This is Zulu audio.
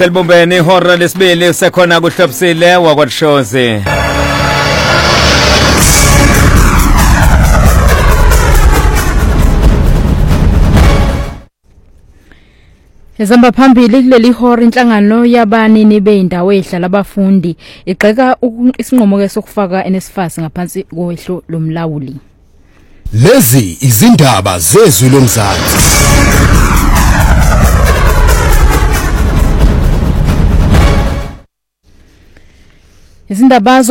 selibumbene ihora lesibili sekhona kuhlobisile wakwaDshozi. Ezamba phambili kuleli hora inhlangano yabanini beindawo ehlala abafundi igqeka isinqumo ke sokufaka NSFAS ngaphansi kwehlo lomlawuli. Lezi izindaba zezwi lomzansi. Izindaba